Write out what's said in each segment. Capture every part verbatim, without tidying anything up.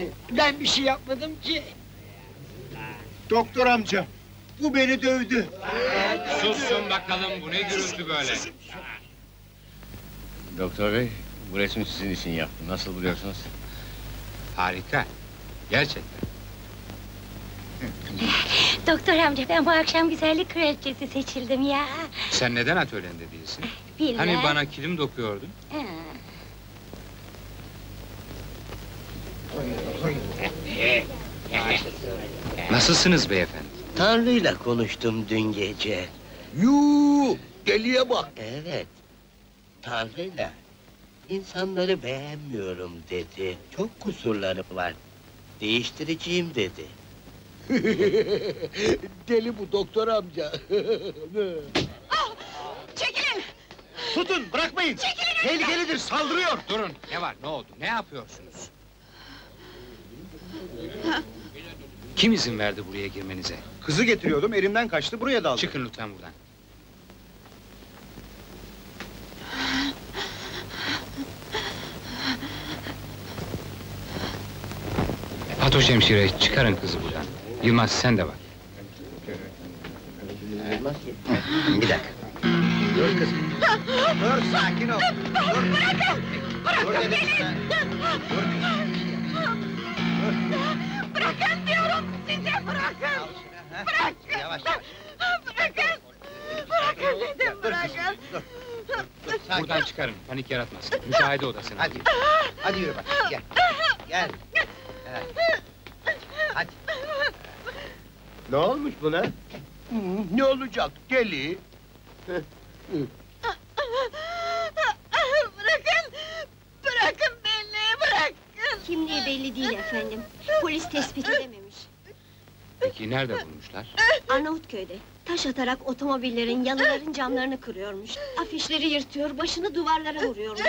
Ben bir şey yapmadım ki. Doktor amca, bu beni dövdü. Sussun bakalım, bu ne gürültü böyle? Doktor bey, bu resmi sizin için yaptım. Nasıl buluyorsunuz? Harika, gerçekten. Doktor amca, ben bu akşam güzellik kraliçesi seçildim ya. Sen neden atölyende değilsin? Bilmem. Hani bana kilim dokuyordun? Ha. Nasılsınız beyefendi? Tanrı'yla konuştum dün gece. Yuu, deliye bak. Evet, Tanrı'yla. İnsanları beğenmiyorum dedi. Çok kusurları var. Değiştireceğim dedi. Deli bu doktor amca. Çekilin! Tutun, bırakmayın. Tehlikelidir, saldırıyor. Durun, ne var, ne oldu, ne yapıyorsunuz? Kim izin verdi buraya girmenize? Kızı getiriyordum, elimden kaçtı, buraya daldı. Çıkın lütfen buradan. Fatoş hemşire, çıkarın kızı buradan. Yılmaz, sen de bak. Bir dakika. Dur kızım. Dur, sakin ol. Dur. Bırakın! Bırakın beni! Bırakın diyorum size, bırakın! Bırakın! Yavaş yavaş. Bırakın! Bırakın dedim, bırakın! Buradan çıkarın, panik yaratmasın. Müşahede odasına. Hadi. Hadi yürü bak, gel. Gel. Evet. Hadi. Ne olmuş buna? Ne olacak, deli? Bırakın! Bırakın beni, bırakın! Kimliği belli değil efendim. Polis tespit edememiş. Peki nerede bulmuşlar? Arnavutköy'de. Taş atarak otomobillerin, yalıların camlarını kırıyormuş. Afişleri yırtıyor, başını duvarlara vuruyormuş.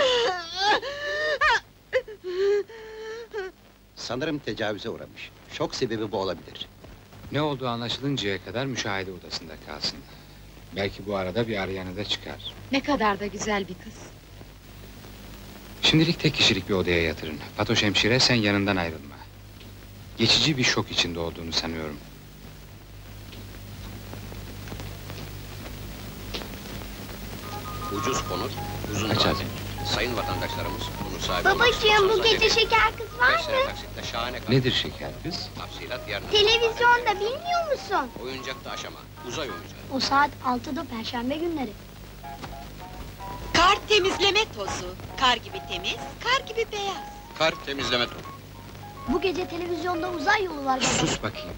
Sanırım tecavüze uğramış. Şok sebebi bu olabilir. Ne olduğu anlaşılıncaya kadar müşahede odasında kalsın. Belki bu arada bir arayanı da çıkar. Ne kadar da güzel bir kız. Şimdilik tek kişilik bir odaya yatırın. Fatoş hemşire, sen yanından ayrılma. Geçici bir şok içinde olduğunu sanıyorum. Ucuz konut, uzun Kaç vade. aldın? Sayın vatandaşlarımız, bunun sahibi Babacığım, bu olmak gece istiyorsanız şeker kız var beş sene mı? taksitle şahane kal. Nedir şeker kız? Tafsilat yarın. Televizyonda bilmiyor musun? Oyuncakta aşama, uzay oyuncağı. O saat altıda perşembe günleri. Kar temizleme tozu. Kar gibi temiz, kar gibi beyaz. Kar temizleme topu. Bu gece televizyonda uzay yolu var baba. Sus bakayım.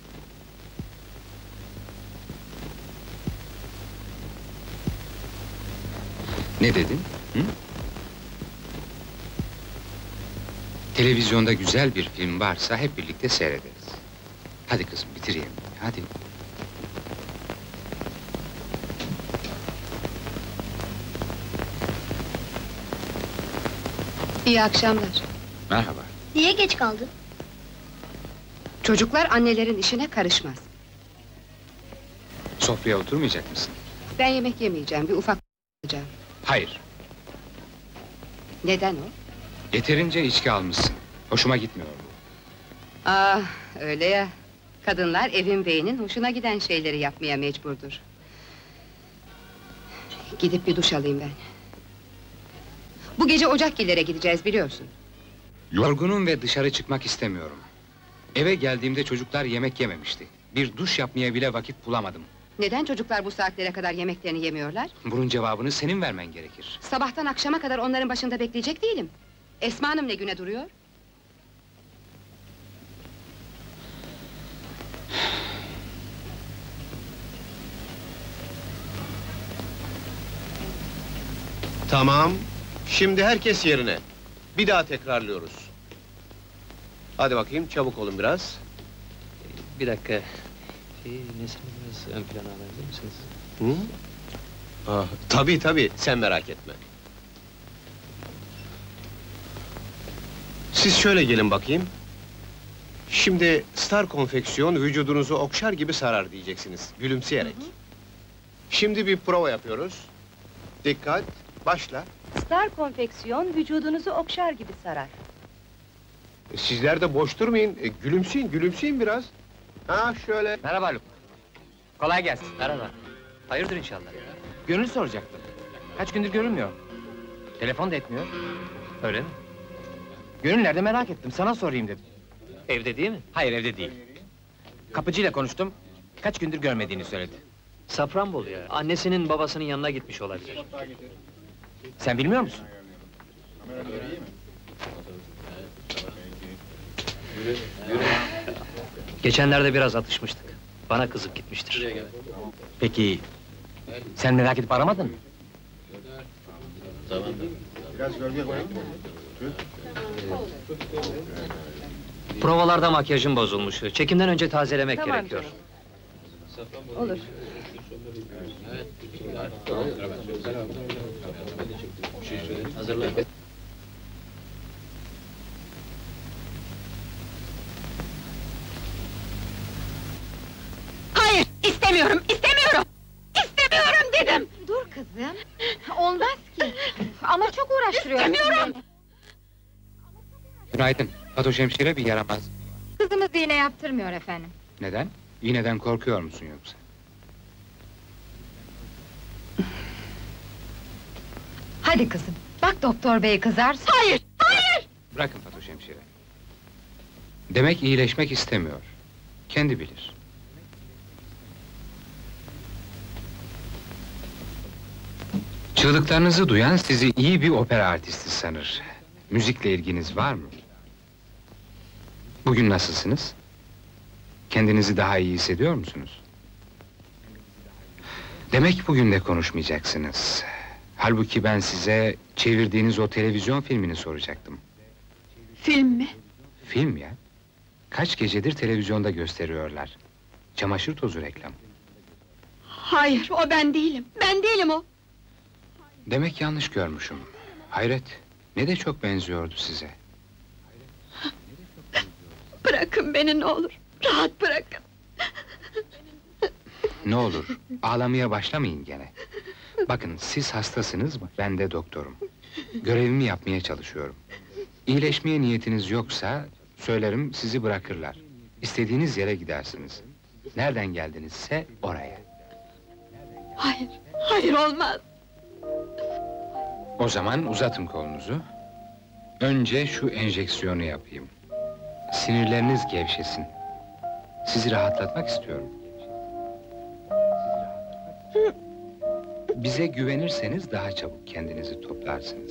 Ne dedin? Hı? Televizyonda güzel bir film varsa hep birlikte seyrederiz. Hadi kızım, bitireyim. Hadi. İyi akşamlar. Merhaba. Niye geç kaldın? Çocuklar annelerin işine karışmaz. Sofraya oturmayacak mısın? Ben yemek yemeyeceğim, bir ufak yapacağım. Hayır. Neden o? Yeterince içki almışsın. Hoşuma gitmiyor bu. Ah, öyle ya. Kadınlar evin beyinin hoşuna giden şeyleri yapmaya mecburdur. Gidip bir duş alayım ben. Bu gece Ocakgiller'e gideceğiz biliyorsun. Yorgunum ve dışarı çıkmak istemiyorum. Eve geldiğimde çocuklar yemek yememişti. Bir duş yapmaya bile vakit bulamadım. Neden çocuklar bu saatlere kadar yemeklerini yemiyorlar? Bunun cevabını senin vermen gerekir. Sabahtan akşama kadar onların başında bekleyecek değilim. Esma Hanım ne güne duruyor? Tamam, şimdi herkes yerine. Bir daha tekrarlıyoruz. Hadi bakayım, çabuk olun biraz. Bir dakika. Şey, Nesin'i biraz ön plana alabilir misiniz? Hı? Ah, tabii tabii, sen merak etme. Siz şöyle gelin bakayım. Şimdi Star Konfeksiyon vücudunuzu okşar gibi sarar diyeceksiniz, gülümseyerek. Şimdi bir prova yapıyoruz. Dikkat, başla. Star Konfeksiyon vücudunuzu okşar gibi sarar. Sizler de boş durmayın, e, gülümseyin, gülümseyin biraz. Ha şöyle. Merhaba Haluk. Kolay gelsin. Merhaba. Hayırdır inşallah. Gönül soracaktım. Kaç gündür görünmüyor. Telefon da etmiyor. Öyle mi? Gönül nerede merak ettim, sana sorayım dedim. Evde değil mi? Hayır, evde değil. Kapıcıyla konuştum, kaç gündür görmediğini söyledi. Safranbolu ya. Annesinin babasının yanına gitmiş olabilir. Sen bilmiyor musun? Geçenlerde biraz atışmıştık. Bana kızıp gitmiştir. Peki, sen merak edip aramadın mı? Provalarda makyajım bozulmuş. Çekimden önce tazelemek gerekiyor. Olur. Hayır, istemiyorum, istemiyorum! İstemiyorum dedim! Dur kızım. Olmaz ki. Ama çok uğraştırıyorsun. İstemiyorum! Günaydın. Fatoş hemşire bir yaramaz. Kızımız iğne yaptırmıyor efendim. Neden? İğneden korkuyor musun yoksa? Hadi kızım. Bak doktor bey kızarsa. Hayır, hayır! Bırakın Fatoş hemşire. Demek iyileşmek istemiyor. Kendi bilir. Çığlıklarınızı duyan sizi iyi bir opera artisti sanır. Müzikle ilginiz var mı? Bugün nasılsınız? Kendinizi daha iyi hissediyor musunuz? Demek bugün de konuşmayacaksınız. Halbuki ben size çevirdiğiniz o televizyon filmini soracaktım. Film mi? Film ya. Kaç gecedir televizyonda gösteriyorlar. Çamaşır tozu reklam. Hayır, o ben değilim, ben değilim o! Demek yanlış görmüşüm. Hayret, ne de çok benziyordu size. Bırakın beni ne olur, rahat bırakın! Ne olur, ağlamaya başlamayın gene. Bakın, siz hastasınız, ben de doktorum. Görevimi yapmaya çalışıyorum. İyileşmeye niyetiniz yoksa, söylerim sizi bırakırlar. İstediğiniz yere gidersiniz. Nereden geldinizse oraya. Hayır, hayır olmaz! O zaman uzatın kolunuzu. Önce şu enjeksiyonu yapayım. Sinirleriniz gevşesin. Sizi rahatlatmak istiyorum. Bize güvenirseniz daha çabuk kendinizi toplarsınız.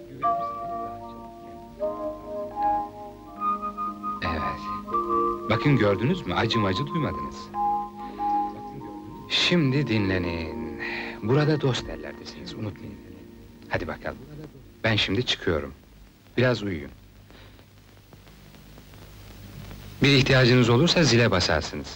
Evet. Bakın gördünüz mü? Acım acı duymadınız. Şimdi dinlenin. Burada dost ellerdesiniz, unutmayın. Hadi bakalım. Ben şimdi çıkıyorum. Biraz uyuyun. Bir ihtiyacınız olursa zile basarsınız.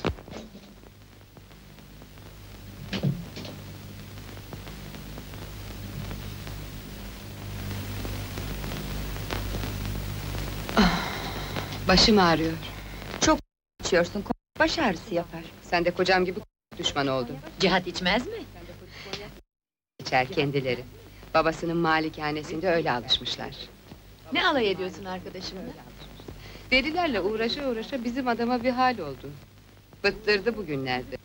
Başım ağrıyor. Çok içiyorsun. Baş ağrısı yapar. Sen de kocam gibi düşman oldun. Cihat içmez mi? İçer kendileri. Babasının malikanesinde öyle alışmışlar. Ne alay ediyorsun arkadaşımla? Delilerle uğraşa uğraşa bizim adama bir hal oldu. Bıttırdı bugünlerde.